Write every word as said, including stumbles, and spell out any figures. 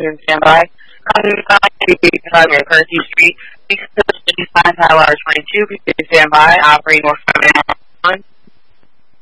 in standby. Target Percy Street. Five Tower twenty-two. Please stand by. Operating will one.